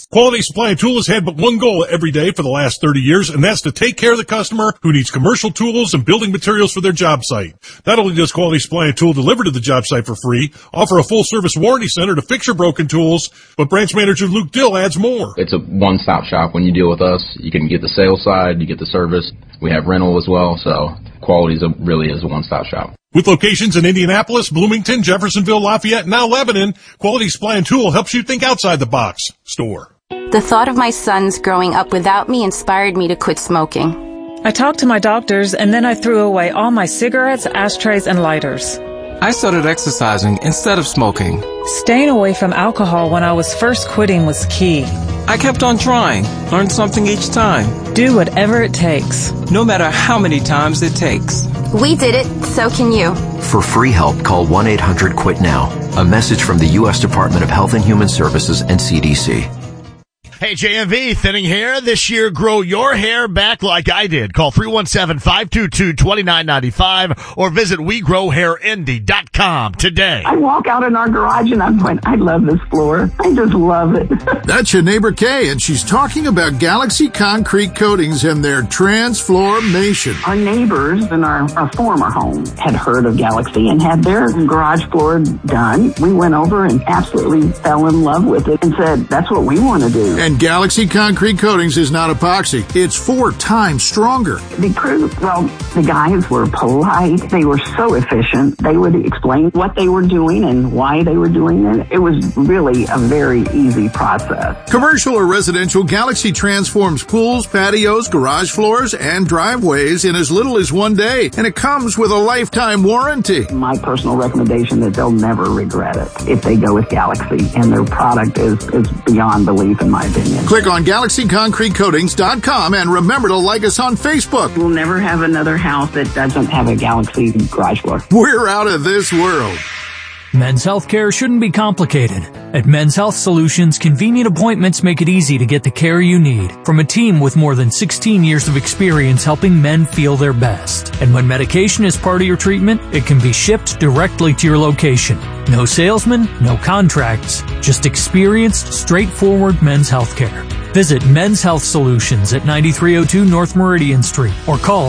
Quality Supply and Tool has had but one goal every day for the last 30 years, and that's to take care of the customer who needs commercial tools and building materials for their job site. Not only does Quality Supply and Tool deliver to the job site for free, offer a full-service warranty center to fix your broken tools, but branch manager Luke Dill adds more. It's a one-stop shop. When you deal with us, you can get the sales side, you get the service. We have rental as well, so Quality really is a one-stop shop. With locations in Indianapolis, Bloomington, Jeffersonville, Lafayette, and now Lebanon, Quality Supply and Tool helps you think outside the box. Store. The thought of my sons growing up without me inspired me to quit smoking. I talked to my doctors, and then I threw away all my cigarettes, ashtrays, and lighters. I started exercising instead of smoking. Staying away from alcohol when I was first quitting was key. I kept on trying, learned something each time. Do whatever it takes. No matter how many times it takes. We did it, so can you. For free help, call 1-800-QUIT-NOW. A message from the U.S. Department of Health and Human Services and CDC. Hey, JMV, thinning hair this year. Grow your hair back like I did. Call 317-522-2995 or visit WeGrowHairIndy.com today. I walk out in our garage and I'm going, I love this floor. I just love it. That's your neighbor Kay, and she's talking about Galaxy Concrete Coatings and their transformation. Our neighbors in our former home had heard of Galaxy and had their garage floor done. We went over and absolutely fell in love with it and said, that's what we want to do. And Galaxy Concrete Coatings is not epoxy. It's 4 times stronger. The crew, the guys were polite. They were so efficient. They would explain what they were doing and why they were doing it. It was really a very easy process. Commercial or residential, Galaxy transforms pools, patios, garage floors, and driveways in as little as 1 day. And it comes with a lifetime warranty. My personal recommendation is they'll never regret it if they go with Galaxy. And their product is beyond belief in my opinion. Click on GalaxyConcreteCoatings.com and remember to like us on Facebook. We'll never have another house that doesn't have a Galaxy garage floor. We're out of this world. Men's health care shouldn't be complicated. At Men's Health Solutions, convenient appointments make it easy to get the care you need from a team with more than 16 years of experience helping men feel their best. And when medication is part of your treatment, it can be shipped directly to your location. No salesman, no contracts, just experienced, straightforward men's health care. Visit Men's Health Solutions at 9302 North Meridian Street or call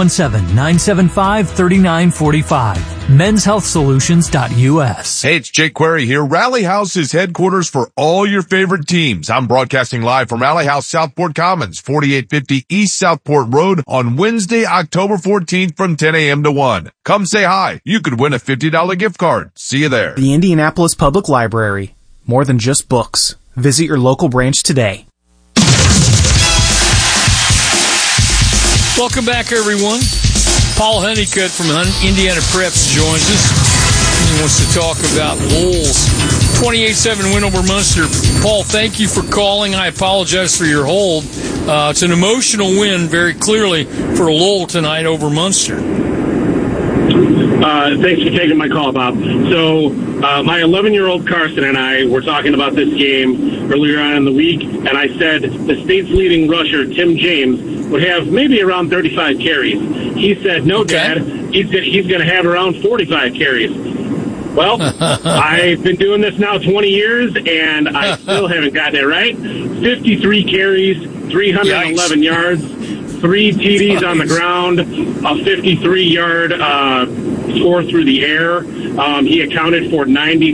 317-975-3945. Men'sHealthSolutions.us. Hey, it's Jake Query here. Rally House is headquarters for all your favorite teams. I'm broadcasting live from Rally House Southport Commons, 4850 East Southport Road on Wednesday, October 14th from 10 a.m. to 1. Come say hi. You could win a $50 gift card. See you there. The Indianapolis Public Library. More than just books. Visit your local branch today. Welcome back, everyone. Paul Honeycutt from Indiana Preps joins us. He wants to talk about Lowell's 28-7 win over Munster. Paul, thank you for calling. I apologize for your hold. It's an emotional win, very clearly, for Lowell tonight over Munster. Thanks for taking my call, Bob. So, my 11-year-old Carson and I were talking about this game earlier on in the week, and I said the state's leading rusher, Tim James, would have maybe around 35 carries. He said, no, Dad, he's going to have around 45 carries. Well, I've been doing this now 20 years, and I still haven't gotten it right. 53 carries, 311 yards, 3 TDs on the ground, a 53-yard score through the air. He accounted for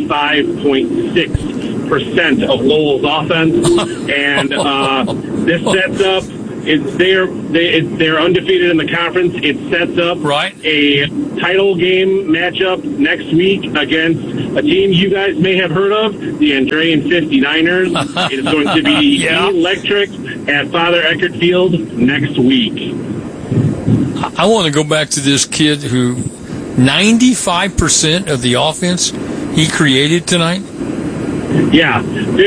95.6% of Lowell's offense, and this sets up. They're undefeated in the conference. It sets up a title game matchup next week against a team you guys may have heard of, the Andrean 59ers. It is going to be electric at Father Eckert Field next week. I want to go back to this kid who 95% of the offense he created tonight. Yeah,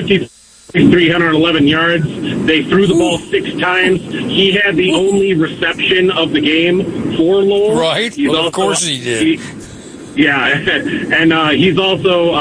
311 yards. They threw the ball 6 times. He had the only reception of the game for Lowell. Right. Well, of course he did. And he's also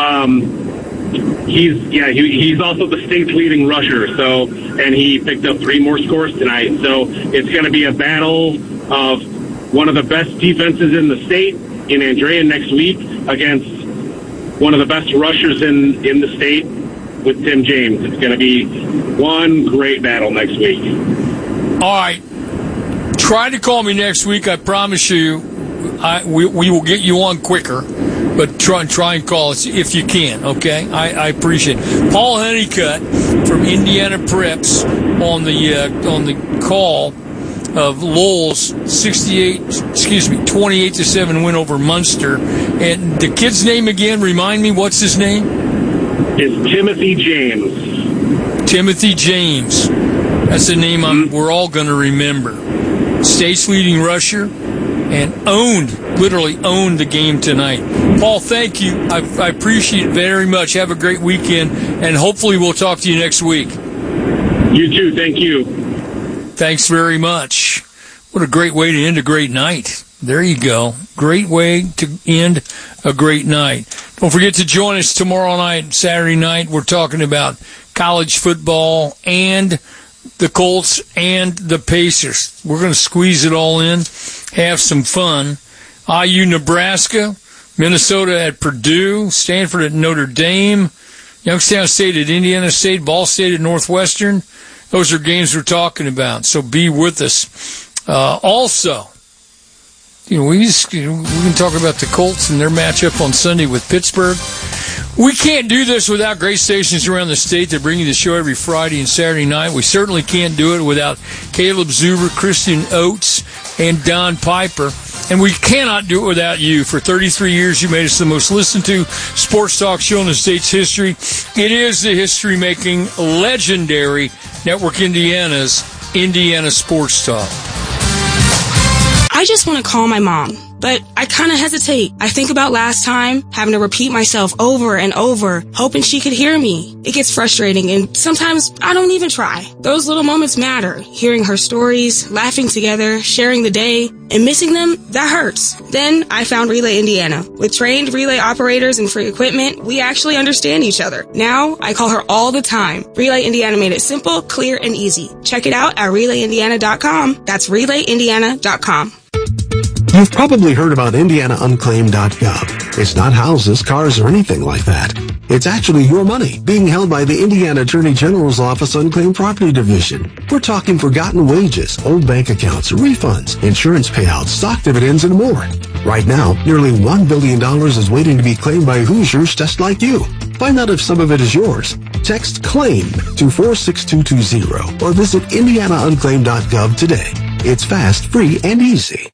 he's also the state's leading rusher. So, and he picked up 3 more scores tonight. So it's going to be a battle of one of the best defenses in the state in Andrea next week against one of the best rushers in the state with Tim James. It's going to be one great battle next week. All right. Try to call me next week. I promise you we will get you on quicker. But try and call us if you can, okay? I appreciate it. Paul Honeycutt from Indiana Preps on the call of Lowell's 28-7 win over Munster. And the kid's name again, remind me, what's his name? It's Timothy James. Timothy James. That's a name we're all going to remember. State's leading rusher. And literally owned the game tonight. Paul, thank you. I appreciate it very much. Have a great weekend, and hopefully we'll talk to you next week. You too. Thank you. Thanks very much. What a great way to end a great night. There you go. Great way to end a great night. Don't forget to join us tomorrow night, Saturday night. We're talking about college football and the Colts and the Pacers. We're going to squeeze it all in, have some fun. IU, Nebraska, Minnesota at Purdue, Stanford at Notre Dame, Youngstown State at Indiana State, Ball State at Northwestern. Those are games we're talking about, so be with us. Also, we can talk about the Colts and their matchup on Sunday with Pittsburgh. We can't do this without great stations around the state that bring you the show every Friday and Saturday night. We certainly can't do it without Caleb Zuber, Christian Oates, and Don Piper. And we cannot do it without you. For 33 years, you made us the most listened to sports talk show in the state's history. It is the history-making, legendary Network Indiana's Indiana Sports Talk. I just want to call my mom, but I kind of hesitate. I think about last time, having to repeat myself over and over, hoping she could hear me. It gets frustrating, and sometimes I don't even try. Those little moments matter. Hearing her stories, laughing together, sharing the day, and missing them, that hurts. Then I found Relay Indiana. With trained relay operators and free equipment, we actually understand each other. Now, I call her all the time. Relay Indiana made it simple, clear, and easy. Check it out at RelayIndiana.com. That's RelayIndiana.com. You've probably heard about IndianaUnclaimed.gov. It's not houses, cars, or anything like that. It's actually your money being held by the Indiana Attorney General's Office Unclaimed Property Division. We're talking forgotten wages, old bank accounts, refunds, insurance payouts, stock dividends, and more. Right now, nearly $1 billion is waiting to be claimed by Hoosiers just like you. Find out if some of it is yours. Text CLAIM to 46220 or visit IndianaUnclaimed.gov today. It's fast, free, and easy.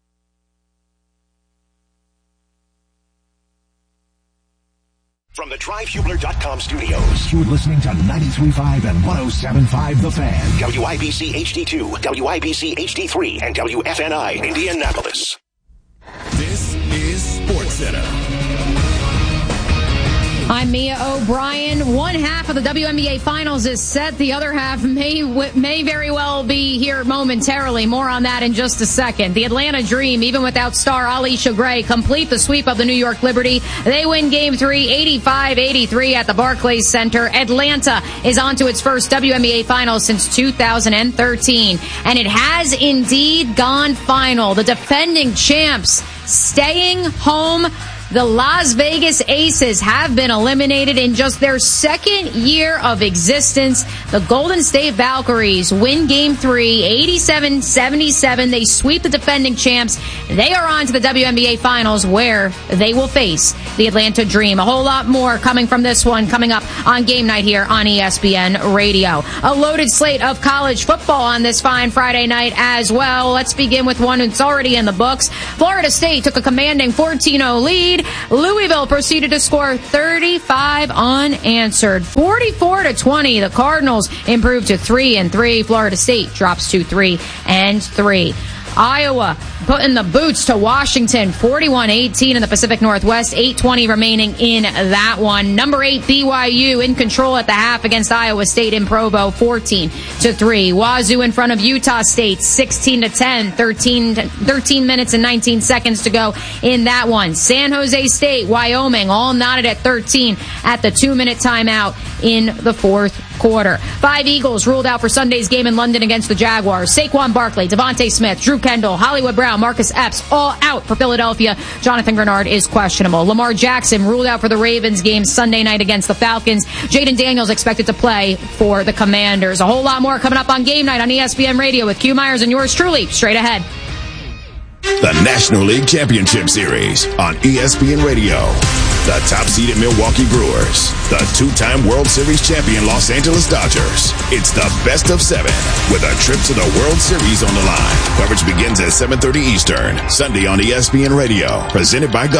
From the DriveHubler.com studios, you're listening to 93.5 and 107.5 The Fan, WIBC HD2, WIBC HD3, and WFNI Indianapolis. This is SportsCenter. I'm Mia O'Brien. One half of the WNBA Finals is set. The other half may very well be here momentarily. More on that in just a second. The Atlanta Dream, even without star Alisha Gray, complete the sweep of the New York Liberty. They win Game 3, 85-83 at the Barclays Center. Atlanta is on to its first WNBA Finals since 2013. And it has indeed gone final. The defending champs staying home. The Las Vegas Aces have been eliminated in just their second year of existence. The Golden State Valkyries win Game 3, 87-77. They sweep the defending champs. They are on to the WNBA Finals, where they will face the Atlanta Dream. A whole lot more coming from this one, coming up on Game Night here on ESPN Radio. A loaded slate of college football on this fine Friday night as well. Let's begin with one that's already in the books. Florida State took a commanding 14-0 lead. Louisville proceeded to score 35 unanswered. 44-20. The Cardinals improved to 3-3. Florida State drops to 3-3. Iowa putting the boots to Washington, 41-18 in the Pacific Northwest, 8:20 remaining in that one. Number 8 BYU in control at the half against Iowa State in Provo, 14-3. Wazoo in front of Utah State, 16-10, 13 minutes and 19 seconds to go in that one. San Jose State, Wyoming, all knotted at 13 at the 2-minute timeout. in the fourth quarter. 5 Eagles ruled out for Sunday's game in London against the Jaguars. Saquon Barkley, Devontae Smith, Drew Kendall, Hollywood Brown, Marcus Epps, all out for Philadelphia. Jonathan Grenard is questionable. Lamar Jackson ruled out for the Ravens game Sunday night against the Falcons. Jaden Daniels expected to play for the Commanders. A whole lot more coming up on Game Night on ESPN Radio with Q Myers and yours truly, straight ahead. The National League Championship Series on ESPN Radio. The top-seeded Milwaukee Brewers. The 2-time World Series champion Los Angeles Dodgers. It's the best of 7 with a trip to the World Series on the line. Coverage begins at 7:30 Eastern, Sunday on ESPN Radio. Presented by